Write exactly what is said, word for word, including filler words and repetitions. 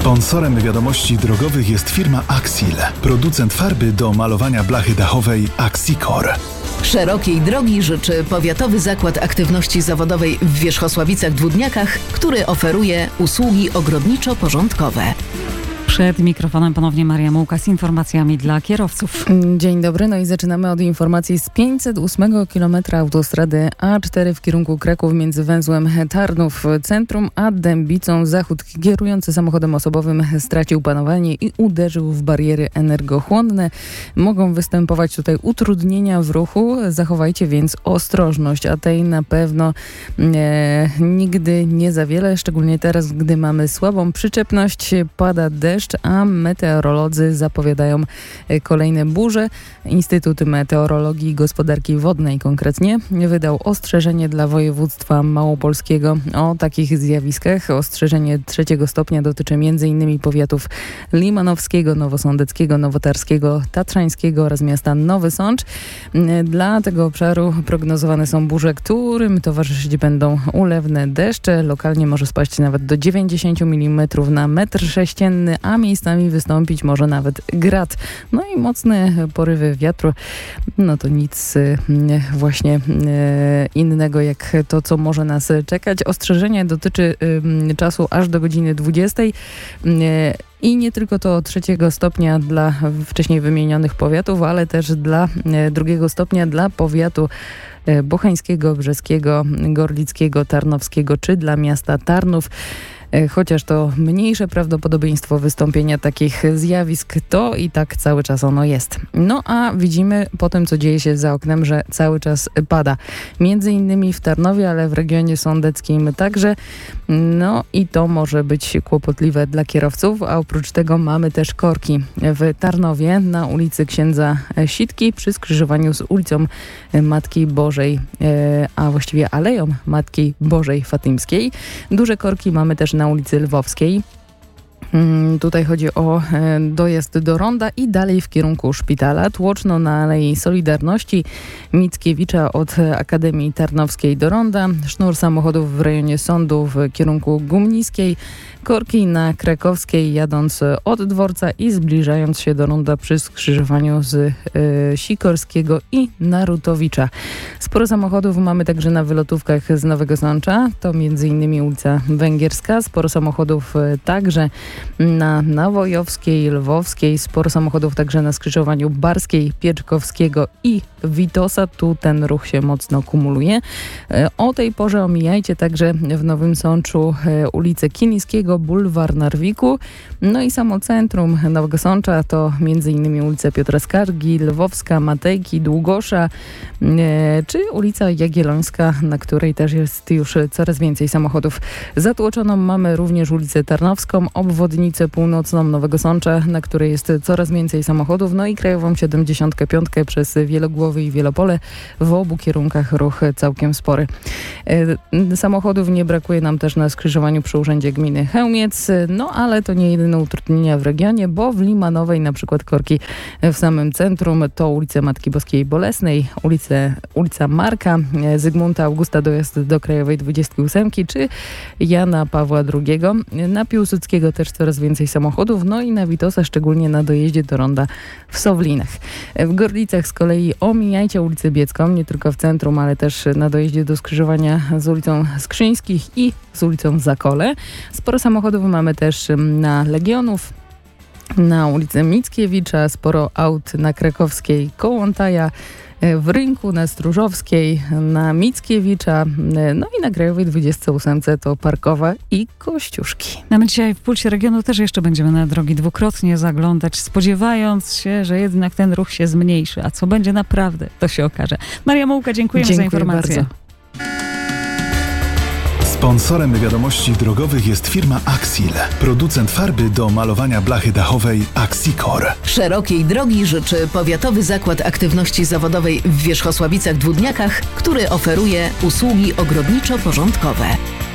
Sponsorem wiadomości drogowych jest firma Axil, producent farby do malowania blachy dachowej Axicor. Szerokiej drogi życzy Powiatowy Zakład Aktywności Zawodowej w Wierzchosławicach-Dwódniakach, który oferuje usługi ogrodniczo-porządkowe. Przed mikrofonem ponownie Maria Mułka z informacjami dla kierowców. Dzień dobry, no i zaczynamy od informacji z pięćset ósmego kilometra autostrady A cztery w kierunku Kraków między węzłem Tarnów Centrum a Dębicą Zachód. Kierujący samochodem osobowym stracił panowanie i uderzył w bariery energochłonne. Mogą występować tutaj utrudnienia w ruchu, zachowajcie więc ostrożność, a tej na pewno e, nigdy nie za wiele, szczególnie teraz, gdy mamy słabą przyczepność, pada deszcz, a meteorolodzy zapowiadają kolejne burze. Instytut Meteorologii i Gospodarki Wodnej konkretnie wydał ostrzeżenie dla województwa małopolskiego o takich zjawiskach. Ostrzeżenie trzeciego stopnia dotyczy m.in. powiatów limanowskiego, nowosądeckiego, nowotarskiego, tatrzańskiego oraz miasta Nowy Sącz. Dla tego obszaru prognozowane są burze, którym towarzyszyć będą ulewne deszcze. Lokalnie może spaść nawet do dziewięćdziesiąt milimetrów na metr sześcienny, a miejscami wystąpić może nawet grad. No i mocne porywy wiatru, no to nic właśnie innego jak to, co może nas czekać. Ostrzeżenie dotyczy czasu aż do godziny dwudziestej. I nie tylko to trzeciego stopnia dla wcześniej wymienionych powiatów, ale też dla drugiego stopnia dla powiatu bocheńskiego, brzeskiego, gorlickiego, tarnowskiego czy dla miasta Tarnów. Chociaż to mniejsze prawdopodobieństwo wystąpienia takich zjawisk, to i tak cały czas ono jest. No a widzimy po tym, co dzieje się za oknem, że cały czas pada. Między innymi w Tarnowie, ale w regionie sądeckim także. No i to może być kłopotliwe dla kierowców, a oprócz tego mamy też korki w Tarnowie na ulicy Księdza Sitki przy skrzyżowaniu z ulicą Matki Bożej, a właściwie Aleją Matki Bożej Fatymskiej. Duże korki mamy też na ulicy Lwowskiej. Tutaj chodzi o dojazd do ronda i dalej w kierunku szpitala. Tłoczno na Alei Solidarności Mickiewicza od Akademii Tarnowskiej do ronda. Sznur samochodów w rejonie sądu w kierunku Gumniskiej. Korki na Krakowskiej jadąc od dworca i zbliżając się do ronda przy skrzyżowaniu z y, Sikorskiego i Narutowicza. Sporo samochodów mamy także na wylotówkach z Nowego Sącza. To między innymi ulica Węgierska. Sporo samochodów y, także na Nawojowskiej, Lwowskiej. Sporo samochodów także na skrzyżowaniu Barskiej, Pieczkowskiego i Witosa. Tu ten ruch się mocno kumuluje. O tej porze omijajcie także w Nowym Sączu ulicę Kilińskiego, bulwar Narwiku. No i samo centrum Nowego Sącza to między innymi ulica Piotra Skargi, Lwowska, Matejki, Długosza czy ulica Jagiellońska, na której też jest już coraz więcej samochodów. Zatłoczoną mamy również ulicę Tarnowską, obwodnicę północną Nowego Sącza, na której jest coraz więcej samochodów, no i krajową siedemdziesiąt pięć przez Wielogłowy i Wielopole. W obu kierunkach ruch całkiem spory. Samochodów nie brakuje nam też na skrzyżowaniu przy Urzędzie Gminy Chełmiec, no ale to nie jedyne utrudnienia w regionie, bo w Limanowej na przykład korki w samym centrum to ulica Matki Boskiej Bolesnej, ulice, ulica Marka, Zygmunta Augusta dojazd do Krajowej dwudziestki ósemki czy Jana Pawła drugiego. Na Piłsudskiego też coraz więcej samochodów, no i na Witosa, szczególnie na dojeździe do ronda w Sowlinach. W Gorlicach z kolei omijajcie ulicę Biecką, nie tylko w centrum, ale też na dojeździe do skrzyżowania z ulicą Skrzyńskich i z ulicą Zakole. Sporo samochodów mamy też na Legionów, na ulicy Mickiewicza, sporo aut na Krakowskiej Kołłątaja, w Rynku, na Stróżowskiej, na Mickiewicza, no i na Krajowej dwudziestce ósemce to Parkowa i Kościuszki. No my dzisiaj w Pulsie Regionu też jeszcze będziemy na drogi dwukrotnie zaglądać, spodziewając się, że jednak ten ruch się zmniejszy. A co będzie naprawdę, to się okaże. Maria Mułka, dziękujemy Dziękuję za informację. Bardzo. Sponsorem wiadomości drogowych jest firma Axil, producent farby do malowania blachy dachowej Axicor. Szerokiej drogi życzy Powiatowy Zakład Aktywności Zawodowej w Wierzchosławicach-Dwódniakach, który oferuje usługi ogrodniczo-porządkowe.